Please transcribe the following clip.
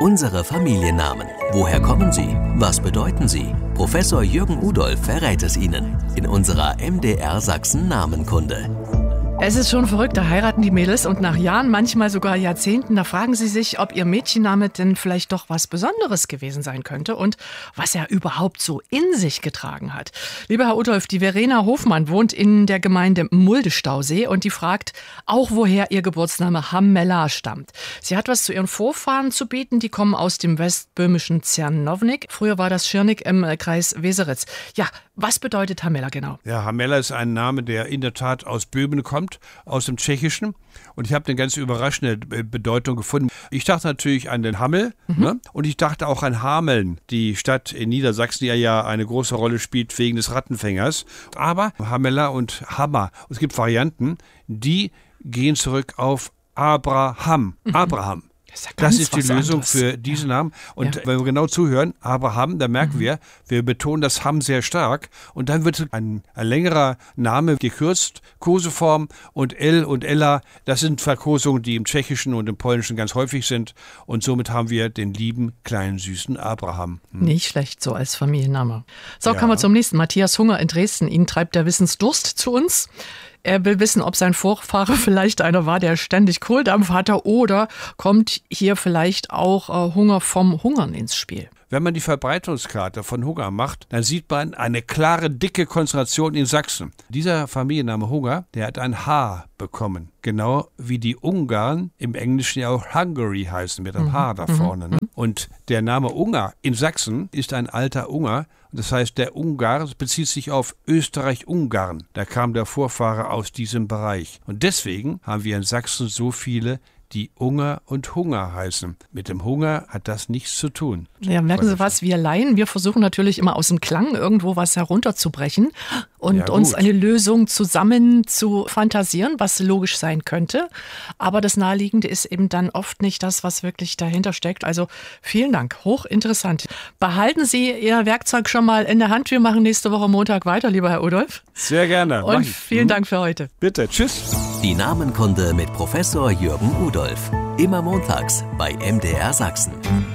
Unsere Familiennamen. Woher kommen sie? Was bedeuten sie? Professor Jürgen Udolph verrät es Ihnen in unserer MDR Sachsen Namenkunde. Es ist schon verrückt, da heiraten die Mädels und nach Jahren, manchmal sogar Jahrzehnten, da fragen sie sich, ob ihr Mädchenname denn vielleicht doch was Besonderes gewesen sein könnte und was er überhaupt so in sich getragen hat. Lieber Herr Udolph, die Verena Hofmann wohnt in der Gemeinde Mulde-Stausee und die fragt auch, woher ihr Geburtsname Hamella stammt. Sie hat was zu ihren Vorfahren zu bieten, die kommen aus dem westböhmischen Czernownik. Früher war das Schirnik im Kreis Weseritz. Ja, was bedeutet Hamella genau? Ja, Hamella ist ein Name, der in der Tat aus Böhmen kommt, aus dem Tschechischen. Und ich habe eine ganz überraschende Bedeutung gefunden. Ich dachte natürlich an den Hammel, ne? Und ich dachte auch an Hameln, die Stadt in Niedersachsen, die ja eine große Rolle spielt wegen des Rattenfängers. Aber Hamella und Hammer, es gibt Varianten, die gehen zurück auf Abraham. Abraham. Das ist die Lösung für diesen Namen. Und wenn wir genau zuhören, Abraham, da merken wir betonen das Ham sehr stark. Und dann wird ein längerer Name gekürzt, Koseform und El und Ella. Das sind Verkosungen, die im Tschechischen und im Polnischen ganz häufig sind. Und somit haben wir den lieben, kleinen, süßen Abraham. Nicht schlecht, so als Familienname. So, kommen wir zum nächsten. Matthias Hunger in Dresden. Ihn treibt der Wissensdurst zu uns. Er will wissen, ob sein Vorfahre vielleicht einer war, der ständig Kohldampf hatte, oder kommt hier vielleicht auch Hunger vom Hungern ins Spiel? Wenn man die Verbreitungskarte von Hunger macht, dann sieht man eine klare, dicke Konzentration in Sachsen. Dieser Familienname Hunger, der hat ein H bekommen. Genau wie die Ungarn im Englischen ja auch Hungary heißen, mit einem H da vorne. Ne? Und der Name Unger in Sachsen ist ein alter Unger. Das heißt, der Ungar bezieht sich auf Österreich-Ungarn. Da kam der Vorfahre aus diesem Bereich. Und deswegen haben wir in Sachsen so viele, die Unger und Hunger heißen. Mit dem Hunger hat das nichts zu tun. Ja, merken Sie was, wir Laien, wir versuchen natürlich immer aus dem Klang irgendwo was herunterzubrechen und uns eine Lösung zusammen zu fantasieren, was logisch sein könnte. Aber das Naheliegende ist eben dann oft nicht das, was wirklich dahinter steckt. Also vielen Dank, hochinteressant. Behalten Sie Ihr Werkzeug schon mal in der Hand. Wir machen nächste Woche Montag weiter, lieber Herr Udolph. Sehr gerne. Und vielen Dank für heute. Bitte, tschüss. Die Namenkunde mit Professor Jürgen Udolph. Immer montags bei MDR Sachsen.